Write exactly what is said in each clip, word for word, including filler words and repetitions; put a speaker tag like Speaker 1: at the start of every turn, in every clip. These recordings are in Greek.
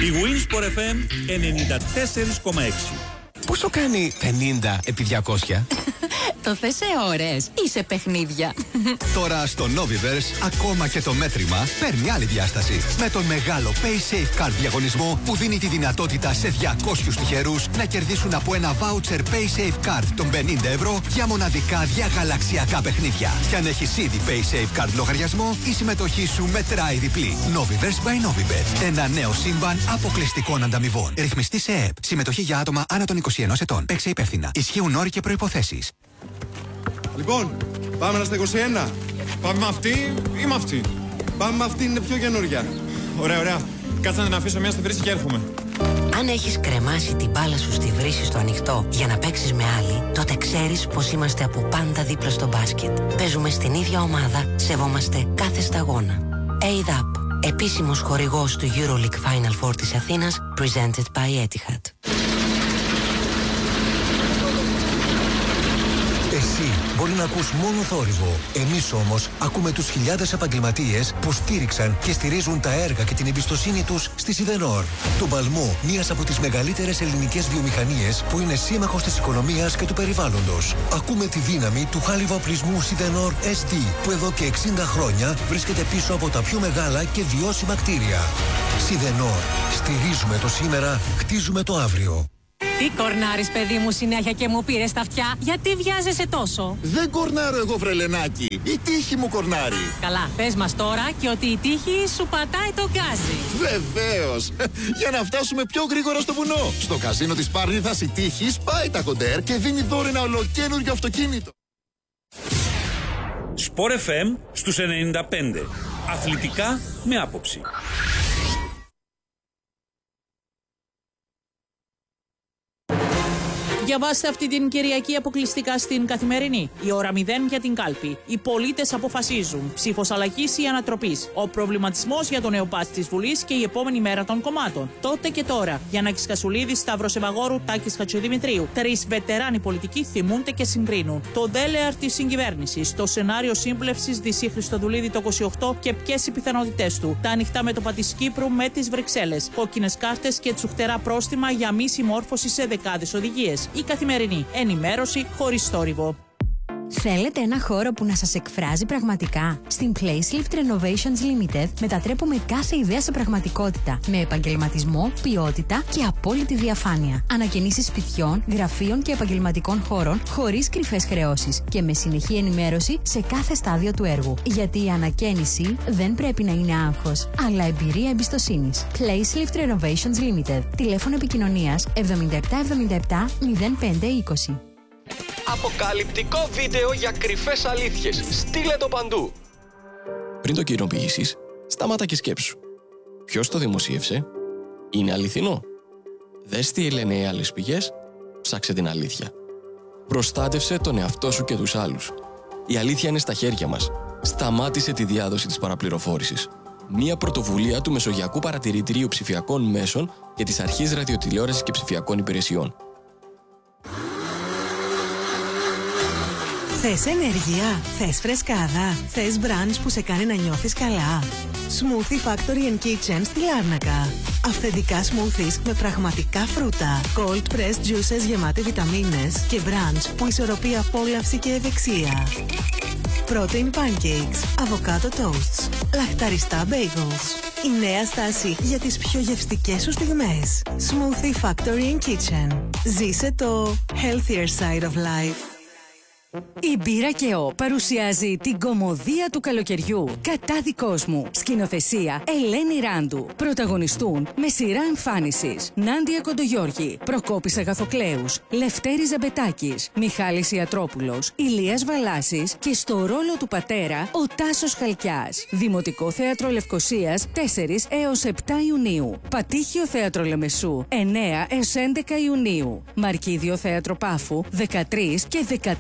Speaker 1: Η Winsport εφ εμ ενενήντα τέσσερα κόμμα έξι.
Speaker 2: Πόσο κάνει πενήντα επί διακόσια?
Speaker 3: Το θες σε ώρες ή σε παιχνίδια?
Speaker 4: Τώρα στο Noviverse ακόμα και το μέτρημα παίρνει άλλη διάσταση. Με τον μεγάλο PaySafe Card διαγωνισμό που δίνει τη δυνατότητα σε διακόσιους τυχερούς να κερδίσουν από ένα voucher PaySafe Card των πενήντα ευρώ για μοναδικά διαγαλαξιακά παιχνίδια. Και αν έχεις ήδη PaySafe Card λογαριασμό, η συμμετοχή σου μετράει διπλή. Noviverse by Novibet. Ένα νέο σύμπαν αποκλειστικών ανταμοιβών. Ρυθμιστή σε ΕΕΠ. Συμμετοχή για άτομα άνω των είκοσι ενός ετών. Παίξε υπεύθυνα. Ισχύουν όροι και προϋποθέσεις.
Speaker 5: Λοιπόν, πάμε να στα είκοσι ένα.
Speaker 6: Πάμε με αυτή ή με αυτή?
Speaker 5: Πάμε με αυτή, είναι πιο καινούργια.
Speaker 6: Ωραία, ωραία. Κάτσε να την αφήσω μια στη βρύση και έρχομαι.
Speaker 7: Αν έχεις κρεμάσει την μπάλα σου στη βρύση στο ανοιχτό για να παίξεις με άλλη, τότε ξέρεις πως είμαστε από πάντα δίπλα στο μπάσκετ. Παίζουμε στην ίδια ομάδα, σεβόμαστε κάθε σταγόνα. έι ντι έι πι, επίσημος χορηγός του EuroLeague Final Four της Αθήνας, presented by Etihad.
Speaker 8: Εσύ μπορεί να ακούς μόνο θόρυβο. Εμείς όμως ακούμε τους χιλιάδες επαγγελματίες που στήριξαν και στηρίζουν τα έργα και την εμπιστοσύνη τους στη Σιδενόρ. Τον παλμό μιας από τις μεγαλύτερες ελληνικές βιομηχανίες που είναι σύμμαχος της οικονομίας και του περιβάλλοντος. Ακούμε τη δύναμη του χάλιβα οπλισμού Σιδενόρ ες τι που εδώ και εξήντα χρόνια βρίσκεται πίσω από τα πιο μεγάλα και βιώσιμα κτίρια. Σιδενόρ. Στηρίζουμε το σήμερα, χτίζουμε το αύριο.
Speaker 9: Τι κορνάρεις, παιδί μου, συνέχεια και μου πήρες τα αυτιά? Γιατί βιάζεσαι τόσο?
Speaker 10: Δεν κορνάρω εγώ, βρελενάκι. Η τύχη μου κορνάρει.
Speaker 9: Καλά, πες μας τώρα και ότι η τύχη σου πατάει το γκάζι.
Speaker 10: Βεβαίως. Για να φτάσουμε πιο γρήγορα στο βουνό. Στο καζίνο της Πάρνηθας η τύχη σπάει τα κοντέρ και δίνει δώρο ένα ολοκαίνουργιο αυτοκίνητο.
Speaker 1: Sport εφ εμ στους ενενήντα πέντε. Αθλητικά με άποψη.
Speaker 11: Διαβάστε αυτή την Κυριακή αποκλειστικά στην Καθημερινή. Η ώρα μηδέν για την κάλπη. Οι πολίτες αποφασίζουν. Ψήφος αλλαγής ή ανατροπής. Ο προβληματισμός για το νεοπάτη της Βουλής και η επόμενη μέρα των κομμάτων. Τότε και τώρα. Γιαννάκης Κασουλίδης, Σταύρος Ευαγόρου, Τάκης Χατζηδημητρίου. Τρεις βετεράνοι πολιτικοί θυμούνται και συγκρίνουν. Το ντέλεαρ της συγκυβέρνησης. Το σενάριο σύμπλευσης Δυσσή Χριστοδουλίδη το είκοσι οκτώ και ποιες οι πιθανότητές του. Τα ανοιχτά μέτωπα της Κύπρου με τις Βρυξέλλες. Κόκκινες κάρτες και τσουχτερά πρόστιμα για μη συμμόρφωση σε δεκάδες οδηγίες. Η Καθημερινή. Ενημέρωση χωρίς θόρυβο.
Speaker 12: Θέλετε ένα χώρο που να σας εκφράζει πραγματικά? Στην Placelift Renovations Limited μετατρέπουμε κάθε ιδέα σε πραγματικότητα με επαγγελματισμό, ποιότητα και απόλυτη διαφάνεια. Ανακαινήσεις σπιτιών, γραφείων και επαγγελματικών χώρων χωρίς κρυφές χρεώσεις και με συνεχή ενημέρωση σε κάθε στάδιο του έργου. Γιατί η ανακαίνιση δεν πρέπει να είναι άγχος, αλλά εμπειρία εμπιστοσύνης. Placelift Renovations Limited. Τηλέφωνο επικοινωνίας εβδομήντα επτά εβδομήντα επτά μηδέν πέντε είκοσι.
Speaker 13: Αποκαλυπτικό βίντεο για κρυφές αλήθειες. Στείλε το παντού. Πριν το κοινοποιήσεις, σταμάτα και σκέψου. Ποιος το δημοσίευσε? Είναι αληθινό? Δες τι λένε οι άλλες πηγές. Ψάξε την αλήθεια. Προστάτευσε τον εαυτό σου και τους άλλους. Η αλήθεια είναι στα χέρια μας. Σταμάτησε τη διάδοση της παραπληροφόρησης. Μία πρωτοβουλία του Μεσογειακού Παρατηρητηρίου Ψηφιακών Μέσων και της Αρχής Ραδιοτηλεόρασης και Ψηφιακών Υπηρεσιών.
Speaker 14: Θες ενέργεια, θες φρεσκάδα, θες μπραντς που σε κάνει να νιώθεις καλά. Smoothie Factory and Kitchen στη Λάρνακα. Αυθεντικά smoothies με πραγματικά φρούτα. Cold pressed juices γεμάτη βιταμίνες και μπραντς που ισορροπεί απόλαυση και ευεξία. Protein pancakes, avocado toasts, λαχταριστά bagels. Η νέα στάση για τις πιο γευστικές σου στιγμές. Smoothie Factory and Kitchen. Ζήσε το healthier side of life.
Speaker 15: Η Μπύρα και Ο παρουσιάζει την κωμωδία του καλοκαιριού. Κατάδικος μου. Σκηνοθεσία Ελένη Ράντου. Πρωταγωνιστούν με σειρά εμφάνισης Νάντια Κοντογιώργη, Προκόπης Αγαθοκλέους, Λευτέρης Ζαμπετάκης, Μιχάλης Ιατρόπουλος, Ηλίας Βαλάσης και στο ρόλο του πατέρα ο Τάσος Χαλκιάς. Δημοτικό Θέατρο Λευκωσίας τέσσερα έως επτά Ιουνίου. Πατήχιο Θέατρο Λεμεσού εννέα έως έντεκα Ιουνίου. Μαρκίδιο Θέατρο Πάφου δεκατρείς και δεκατέσσερις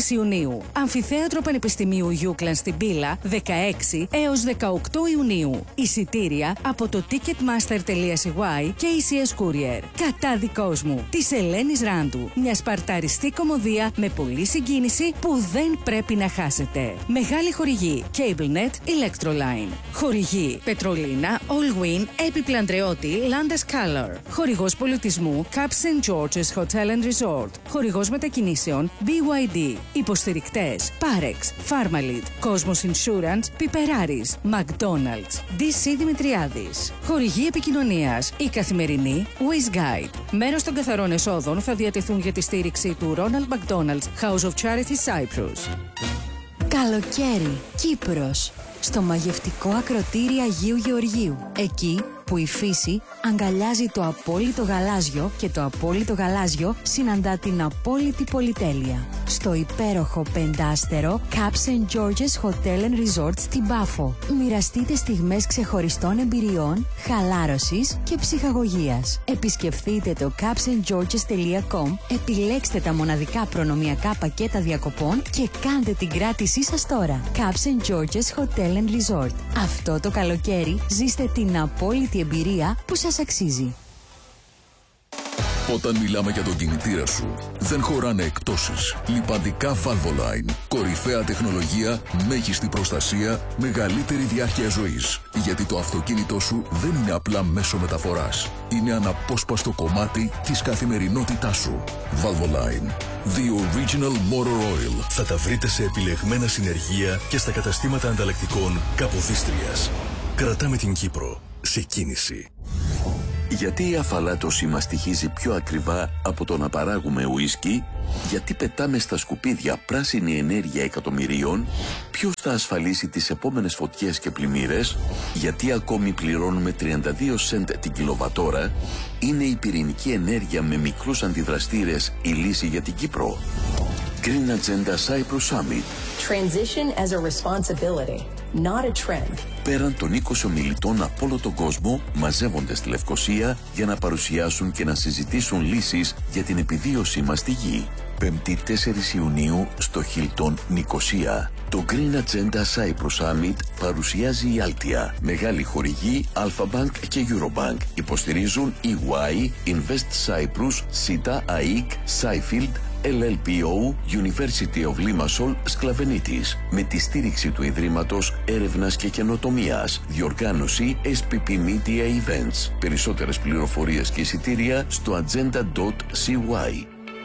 Speaker 15: Ιουνίου. Αμφιθέατρο Πανεπιστημίου Γιούκλαν στην Πύλα δεκαέξι έως δεκαοκτώ Ιουνίου. Εισιτήρια από το ticketmaster τελεία c y και ι σι ες Courier. Κατά δικός μου, της Ελένης Ράντου. Μια σπαρταριστή κομμωδία με πολλή συγκίνηση που δεν πρέπει να χάσετε. Μεγάλη χορηγή CableNet, Electroline. Χορηγή Πετρολίνα, Allwin, Επιπλαντρεώτη, Landes Color. Χορηγός πολιτισμού Cap Saint George's Hotel and Resort. Χορηγός μετακινήσεων μπι γουάι ντι. Υποστηρικτές Parex, Pharmalid, Cosmos Insurance, Πιπεράris, McDonald's, ντι σι Δημητριάδης. Χορηγή επικοινωνίας Η Καθημερινή, Waze Guide. Μέρος των καθαρών εσόδων θα διατεθούν για τη στήριξη του Ronald McDonald's House of Charity Cyprus.
Speaker 12: Καλοκαίρι, Κύπρος. Στο μαγευτικό ακροτήρι Αγίου Γεωργίου. Εκεί που η φύση αγκαλιάζει το απόλυτο γαλάζιο και το απόλυτο γαλάζιο συναντά την απόλυτη πολυτέλεια. Στο υπέροχο πεντάστερο Cap Saint George's Hotel and Resort στην Πάφο. Μοιραστείτε στιγμές ξεχωριστών εμπειριών, χαλάρωσης και ψυχαγωγίας. Επισκεφθείτε το cap st georges τελεία com, επιλέξτε τα μοναδικά προνομιακά πακέτα διακοπών και κάντε την κράτησή σας τώρα. Cap Saint George's Hotel and Resort. Αυτό το καλοκαίρι ζήστε την απόλυτη εμπειρία που σας αξίζει.
Speaker 16: Όταν μιλάμε για τον κινητήρα σου, δεν χωράνε εκτόσεις. Λιπαντικά Valvoline. Κορυφαία τεχνολογία, μέγιστη προστασία, μεγαλύτερη διάρκεια ζωής. Γιατί το αυτοκίνητό σου δεν είναι απλά μέσο μεταφοράς. Είναι αναπόσπαστο κομμάτι της καθημερινότητάς σου. Valvoline. The Original Motor Oil.
Speaker 17: Θα τα βρείτε σε επιλεγμένα συνεργεία και στα καταστήματα ανταλλακτικών Καποδίστριας. Κρατάμε την Κύπρο σε κίνηση.
Speaker 18: Γιατί η αφαλάτωσή μας στοιχίζει πιο ακριβά από το να παράγουμε ουίσκι? Γιατί πετάμε στα σκουπίδια πράσινη ενέργεια εκατομμυρίων? Ποιος θα ασφαλίσει τις επόμενες φωτιές και πλημμύρες? Γιατί ακόμη πληρώνουμε τριάντα δύο σεντ την κιλοβατόρα? Είναι η πυρηνική ενέργεια με μικρούς αντιδραστήρες η λύση για την Κύπρο? Green Agenda Cyprus Summit.
Speaker 19: Transition as a responsibility, not a trend.
Speaker 18: Πέραν των είκοσι ομιλητών από όλο τον κόσμο μαζεύονται στη Λευκοσία για να παρουσιάσουν και να συζητήσουν λύσεις για την επιβίωσή μας στη γη. Πέμπτη τέσσερις Ιουνίου στο Hilton Νικοσία. Το Green Agenda Cyprus Summit παρουσιάζει η Altia. Μεγάλη χορηγή Alpha Bank και Eurobank. Υποστηρίζουν ι γουάι, Invest Cyprus, Sita, έι άι σι, Seifield, ελ ελ πι ο, University of Limassol, Sklavenidis, με τη στήριξη του Ιδρύματος Έρευνας και Καινοτομίας. Διοργάνωση ες πι πι Media Events. Περισσότερες πληροφορίες και εισιτήρια στο agenda τελεία σι γουάι.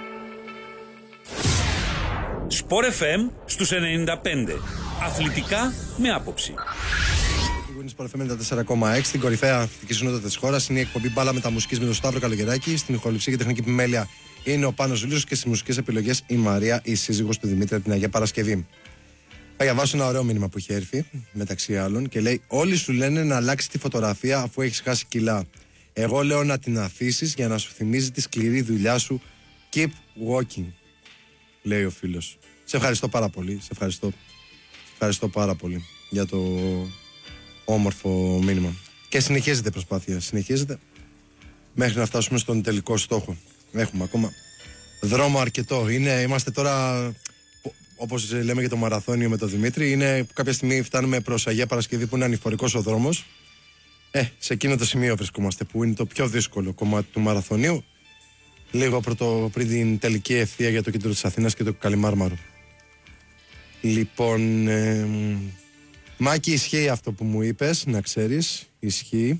Speaker 1: Sport εφ εμ στους ενενήντα πέντε. Αθλητικά με άποψη.
Speaker 5: Sport εφ εμ ενενήντα τέσσερα κόμμα έξι, στην κορυφαία αθλητική συνότητα της χώρας. Είναι η εκπομπή Μπάλα Μεταμουσικής με τον Σταύρο Καλογεράκη. Στην ηχοληψία και τεχνική επιμέλεια είναι ο Πάνος Ζουλίος και στις μουσικές επιλογές η Μαρία, η σύζυγος του Δημήτρη, την Αγία Παρασκευή. Θα διαβάσω ένα ωραίο μήνυμα που έχει έρθει, μεταξύ άλλων, και λέει: όλοι σου λένε να αλλάξει τη φωτογραφία αφού έχεις χάσει κιλά. Εγώ λέω να την αφήσεις για να σου θυμίζει τη σκληρή δουλειά σου. Keep walking, λέει ο φίλος. Σε ευχαριστώ πάρα πολύ. Σε ευχαριστώ. Σε ευχαριστώ πάρα πολύ για το όμορφο μήνυμα. Και συνεχίζεται η προσπάθεια. Συνεχίζεται μέχρι να φτάσουμε στον τελικό στόχο. Έχουμε ακόμα δρόμο αρκετό. Είναι, είμαστε τώρα, όπως λέμε για το μαραθώνιο με τον Δημήτρη, είναι που κάποια στιγμή φτάνουμε προς Αγία Παρασκευή που είναι ανηφορικός ο δρόμος. Ε, σε εκείνο το σημείο βρισκόμαστε που είναι το πιο δύσκολο κομμάτι του μαραθωνίου. Λίγο πρωτο, πριν την τελική ευθεία για το κέντρο της Αθήνας και το Καλιμάρμαρο. Λοιπόν, ε, Μάκη, ισχύει αυτό που μου είπες, να ξέρεις, ισχύει.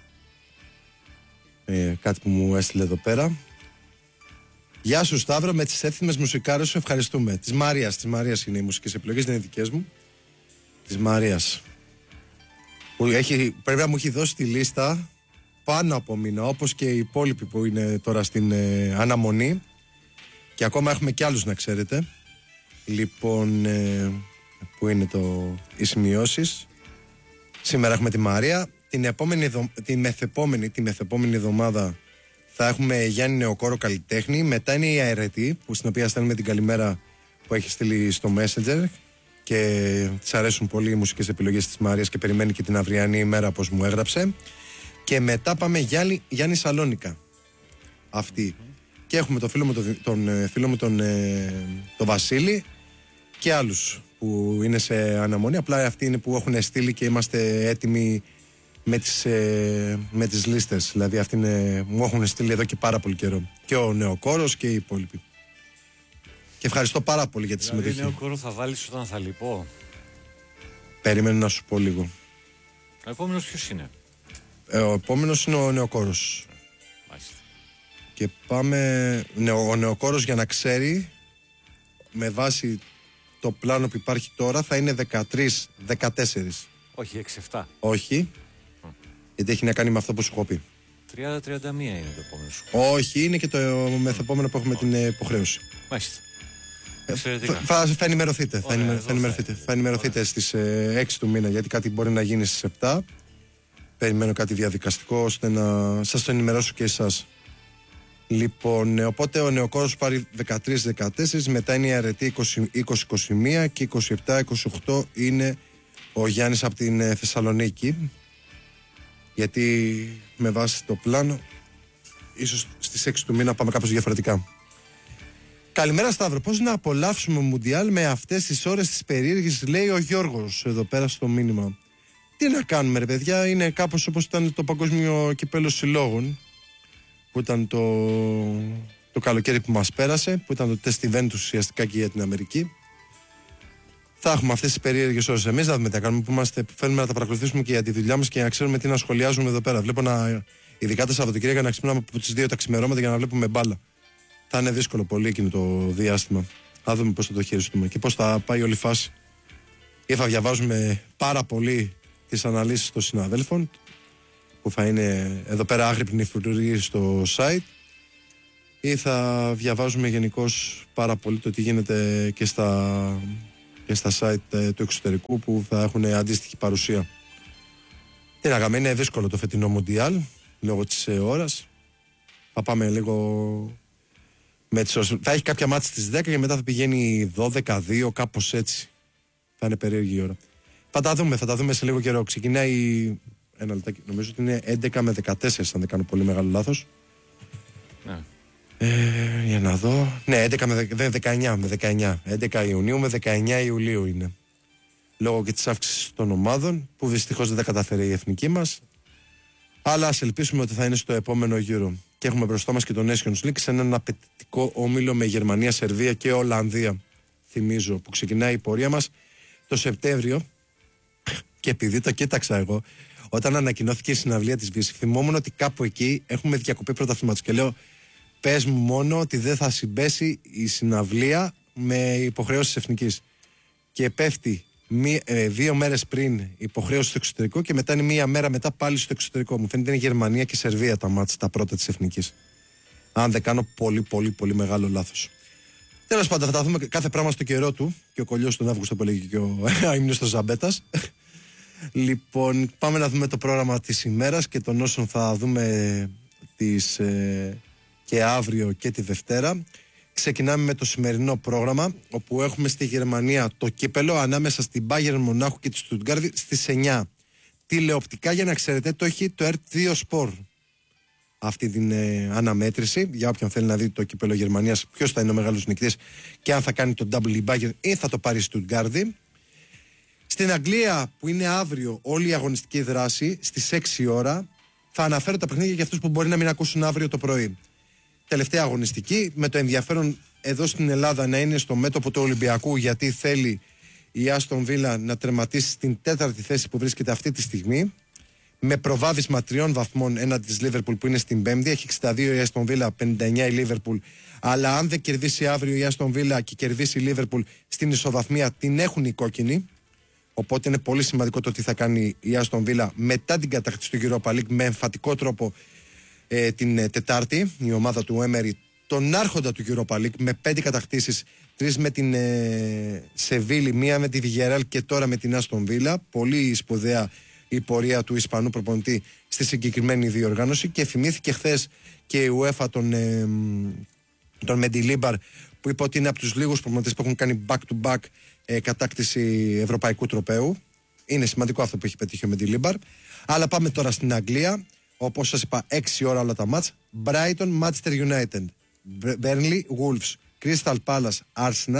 Speaker 5: Ε, κάτι που μου έστειλε εδώ πέρα. Γεια σου Σταύρο, με τις έθιμες μουσικάρες σου ευχαριστούμε. Της Μαρίας, της Μαρίας είναι οι μουσικές επιλογές, δεν είναι δικές μου. Της Μαρίας. Που έχει, πρέπει να μου έχει δώσει τη λίστα πάνω από μήνα, όπως και οι υπόλοιποι που είναι τώρα στην ε, αναμονή. Και ακόμα έχουμε κι άλλους να ξέρετε. Λοιπόν, ε, που είναι το, οι σημειώσεις. Σήμερα έχουμε τη Μαρία. Την, επόμενη, την, μεθεπόμενη, την μεθεπόμενη εβδομάδα θα έχουμε Γιάννη Νεοκόρο καλλιτέχνη. Μετά είναι η Αερετή, που στην οποία στέλνουμε την καλημέρα που έχει στείλει στο Messenger. Και της αρέσουν πολύ οι μουσικές επιλογές της Μαρίας και περιμένει και την αυριανή ημέρα όπως μου έγραψε. Και μετά πάμε Γιάννη, Γιάννη Σαλόνικα. Αυτή. Και έχουμε το φίλο μου τον, τον, φίλο μου τον, τον Βασίλη, και άλλους που είναι σε αναμονή. Απλά αυτοί είναι που έχουν στείλει και είμαστε έτοιμοι με τις, ε, με τις λίστες. Δηλαδή αυτοί είναι, μου έχουν στείλει εδώ και πάρα πολύ καιρό. Και ο Νεοκόρος και οι υπόλοιποι. Και ευχαριστώ πάρα πολύ για τη
Speaker 20: δηλαδή,
Speaker 5: συμμετοχή.
Speaker 20: Νεοκόρο θα βάλεις όταν θα λείπω.
Speaker 5: Περίμενε να σου πω λίγο.
Speaker 20: Ο επόμενος ποιος είναι?
Speaker 5: Ε, ο επόμενος είναι ο Νεοκόρος.
Speaker 20: Μάλιστα.
Speaker 5: Και πάμε. Ο Νεοκόρος, για να ξέρει, με βάση το πλάνο που υπάρχει τώρα, θα είναι δεκατρία δεκατέσσερα.
Speaker 20: Όχι, έξι εφτά.
Speaker 5: Όχι. Mm. Γιατί έχει να κάνει με αυτό που σου έχω πει.
Speaker 20: τριάντα τριάντα μία είναι το επόμενο σου.
Speaker 5: Όχι, είναι και το μεθεπόμενο που έχουμε oh. την υποχρέωση.
Speaker 20: Μάλιστα.
Speaker 5: Ε, θα, θα ενημερωθείτε. Ωραία, θα, ενημερω, θα ενημερωθείτε, θα ενημερωθείτε στις ε, έξι του μήνα, γιατί κάτι μπορεί να γίνει στις επτά. Περιμένω κάτι διαδικαστικό ώστε να σας το ενημερώσω και εσάς. Λοιπόν, οπότε ο Νεοκόρος πάρει δεκατρία δεκατέσσερα, μετά είναι η Αρετή είκοσι είκοσι ένα και είκοσι επτά είκοσι οκτώ είναι ο Γιάννης από την Θεσσαλονίκη. Γιατί με βάση το πλάνο, ίσως στις έξι του μήνα πάμε κάπως διαφορετικά. Καλημέρα Σταύρο, πώς να απολαύσουμε Μουντιάλ με αυτές τις ώρες της περίεργης, λέει ο Γιώργος εδώ πέρα στο μήνυμα. Τι να κάνουμε ρε παιδιά, είναι κάπως όπως ήταν το Παγκόσμιο Κυπέλλο Συλλόγων, που ήταν το, το καλοκαίρι που μας πέρασε, που ήταν το τεστ event του ουσιαστικά και για την Αμερική. Θα έχουμε αυτές τις περίεργες ώρες εμείς, να δούμε τι κάνουμε, που είμαστε, που θέλουμε να τα παρακολουθήσουμε και για τη δουλειά μας και να ξέρουμε τι να σχολιάζουμε εδώ πέρα. Βλέπω να, ειδικά τα Σαββατοκύριακα, να ξυπνάμε από τις δύο τα ξημερώματα για να βλέπουμε μπάλα. Θα είναι δύσκολο πολύ εκείνο το διάστημα. Θα δούμε πώς θα το χειριστούμε και πώς θα πάει όλη η φάση. Ή θα διαβάζουμε πάρα πολύ τις αναλύσεις των συναδέλφων, που θα είναι εδώ πέρα άγρυπνοι φρουροί στο site, ή θα διαβάζουμε γενικώς πάρα πολύ το τι γίνεται και στα, και στα site του εξωτερικού, που θα έχουν αντίστοιχη παρουσία. Τι να κάνουμε, είναι δύσκολο το φετινό Μουντιάλ λόγω της ώρας. Θα πάμε λίγο με τις ώρες. Θα έχει κάποια μάτια στις δέκα και μετά θα πηγαίνει δώδεκα δύο, κάπως έτσι. Θα είναι περίεργη η ώρα. Θα τα δούμε, θα τα δούμε σε λίγο καιρό. Ξεκινάει ένα λεπτάκι, νομίζω ότι είναι έντεκα με δεκατέσσερα, αν δεν κάνω πολύ μεγάλο λάθος.
Speaker 20: Ναι.
Speaker 5: Ε, για να δω. Ναι, έντεκα με δεκαεννιά, με δεκαεννιά. έντεκα Ιουνίου με δεκαεννιά Ιουλίου είναι. Λόγω και της αύξησης των ομάδων, που δυστυχώς δεν τα καταφέρει η εθνική μας. Αλλά ας ελπίσουμε ότι θα είναι στο επόμενο γύρο. Και έχουμε μπροστά μας και το Nations League σε έναν απαιτητικό όμιλο με Γερμανία, Σερβία και Ολλανδία. Θυμίζω, που ξεκινάει η πορεία μας το Σεπτέμβριο. Και επειδή το κοίταξα εγώ, όταν ανακοινώθηκε η συναυλία της Βύση, θυμόμουν ότι κάπου εκεί έχουμε διακοπή πρωταθλήματος. Και λέω, πες μου μόνο ότι δεν θα συμπέσει η συναυλία με υποχρεώσεις εθνικής. Και πέφτει μία, ε, δύο μέρες πριν υποχρέωση στο εξωτερικό και μετά είναι μία μέρα μετά πάλι στο εξωτερικό. Μου φαίνεται είναι Γερμανία και Σερβία τα μάτς, τα πρώτα της εθνικής. Αν δεν κάνω πολύ πολύ πολύ μεγάλο λάθος. Τέλος πάντων, θα τα δούμε κάθε πράγμα στο καιρό του. Και ο κολλιός τον Αύγουστο που έλεγε και ο αείμνηστος Ζαμπέτας. Λοιπόν, πάμε να δούμε το πρόγραμμα της ημέρας και των όσων θα δούμε τις, ε, και αύριο και τη Δευτέρα. Ξεκινάμε με το σημερινό πρόγραμμα, όπου έχουμε στη Γερμανία το κύπελο ανάμεσα στην Bayern Μονάχου και τη Στουτγκάρδη στις εννιά. Τηλεοπτικά, για να ξέρετε, το έχει το ερ τι δύο Sport αυτή την ε, αναμέτρηση, για όποιον θέλει να δει το κύπελο Γερμανίας, ποιος θα είναι ο μεγάλος νικητής και αν θα κάνει το double η Bayern ή θα το πάρει η Στουτγκάρδη. Στην Αγγλία, που είναι αύριο όλη η αγωνιστική δράση, στις έξι ώρα, θα αναφέρω τα παιχνίδια για αυτούς που μπορεί να μην ακούσουν αύριο το πρωί. Τελευταία αγωνιστική, με το ενδιαφέρον εδώ στην Ελλάδα να είναι στο μέτωπο του Ολυμπιακού, γιατί θέλει η Άστον Βίλα να τερματίσει στην τέταρτη θέση που βρίσκεται αυτή τη στιγμή, με προβάδισμα τριών βαθμών έναντι της Λίβερπουλ που είναι στην πέμπτη. Έχει εξήντα δύο η Άστον Βίλα, πενήντα εννιά η Λίβερπουλ. Αλλά αν δεν κερδίσει αύριο η Άστον Βίλα και κερδίσει η Λίβερπουλ, στην ισοβαθμία την έχουν οι κόκκινοι. Οπότε είναι πολύ σημαντικό το τι θα κάνει η Άστον Βίλα μετά την κατάκτηση του Europa League με εμφατικό τρόπο ε, την ε, Τετάρτη. Η ομάδα του Έμερι, τον άρχοντα του Europa League, με πέντε κατακτήσεις, τρεις με την ε, Σεβίλη, μία με τη Βιγεράλ και τώρα με την Άστον Βίλα. Πολύ σπουδαία η πορεία του Ισπανού προπονητή στη συγκεκριμένη διοργάνωση. Και θυμήθηκε χθες και η UEFA τον, ε, τον Μεντιλίμπαρ, που είπε ότι είναι από τους λίγους προπονητές που έχουν κάνει back-to-back ε, κατάκτηση ευρωπαϊκού τροπαίου. Είναι σημαντικό αυτό που έχει πετύχει ο Μεντιλίμπαρ. Αλλά πάμε τώρα στην Αγγλία. Όπως σας είπα, έξι ώρα όλα τα μάτς. Brighton, Manchester United, Burnley, Wolves, Crystal Palace, Arsenal,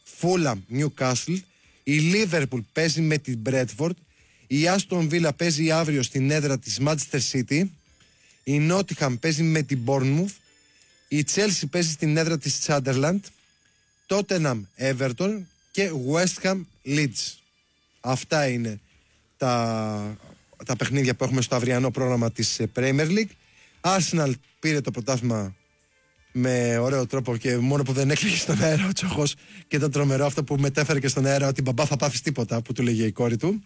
Speaker 5: Fulham Newcastle. Η Liverpool παίζει με την Bradford. Η Aston Villa παίζει αύριο στην έδρα της Manchester City. Η Nottingham παίζει με την Bournemouth. Η Chelsea παίζει στην έδρα της Sunderland. Tottenham Everton και West Ham Leeds. Αυτά είναι τα, τα παιχνίδια που έχουμε στο αυριανό πρόγραμμα της Premier League. Arsenal πήρε το πρωτάθλημα με ωραίο τρόπο και μόνο που δεν έκλαιγε στον αέρα ο Τσοχός, και ήταν τρομερό αυτό που μετέφερε και στον αέρα ότι μπαμπά θα πάθεις τίποτα, που του λέγε η κόρη του.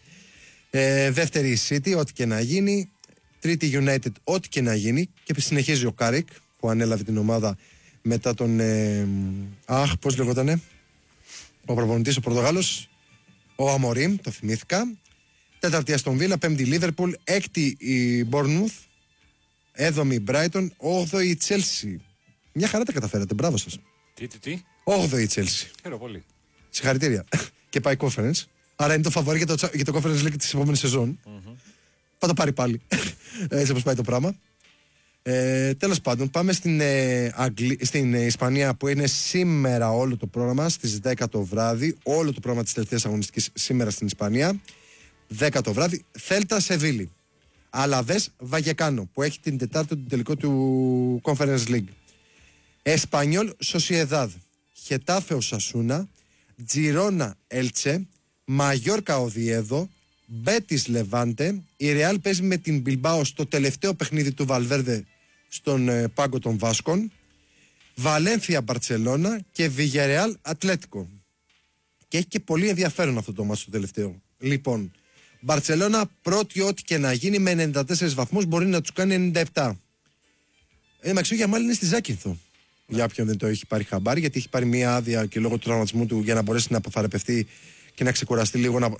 Speaker 5: Ε, δεύτερη η City, ό,τι και να γίνει. Τρίτη United, ό,τι και να γίνει. Και συνεχίζει ο Κάρικ που ανέλαβε την ομάδα μετά τον ε, αχ πώς λεγότανε ο προπονητής ο Πορτογάλος, ο Αμορίμ, το θυμήθηκα. Τέταρτη Αστον Βίλα, πέμπτη Λίβερπουλ, έκτη η Bournemouth, έβδομη η Brighton, όγδοη η Chelsea. Μια χαρά τα καταφέρατε, μπράβο σας.
Speaker 20: Τι, τι, τι.
Speaker 5: όγδοη η Chelsea.
Speaker 20: Χαίρομαι πολύ.
Speaker 5: Συγχαρητήρια. Και πάει conference. Άρα είναι το φαβορί για το, για το conference league της επόμενης σεζόν. Mm-hmm. Θα το πάρει πάλι. Έτσι όπως πάει το πράγμα. Ε, τέλος πάντων, πάμε στην, ε, Αγγλ... στην ε, Ισπανία, που είναι σήμερα όλο το πρόγραμμα στις δέκα το βράδυ. Όλο το πρόγραμμα της τελευταίας αγωνιστικής σήμερα στην Ισπανία. δέκα το βράδυ. Θέλτα Σεβίλη. Αλαβές Βαγεκάνο, που έχει την Τετάρτη του τελικό του Conference League. Εσπανιόλ Σοσιεδάδ. Χετάφε Οσασούνα. Τζιρόνα Έλτσε. Μαγιόρκα Οβιέδο. Μπέτις Λεβάντε. Η Ρεάλ παίζει με την Μπιλμπάο στο τελευταίο παιχνίδι του Βαλβέρδε στον ε, πάγκο των Βάσκων. Βαλένθια Μπαρτσελώνα και Βιγιαρεάλ Ατλέτικο. Και έχει και πολύ ενδιαφέρον αυτό το μάτσο το τελευταίο. Λοιπόν, Μπαρτσελώνα πρώτη, ό,τι και να γίνει, με ενενήντα τέσσερις βαθμούς, μπορεί να τους κάνει ενενήντα επτά. Ε, Μαξιό για μάλλον είναι στη Ζάκυνθο. Yeah. Για όποιον δεν το έχει πάρει χαμπάρι, γιατί έχει πάρει μία άδεια και λόγω του τραυματισμού του για να μπορέσει να αποθαρραπευτεί και να ξεκουραστεί λίγο, να,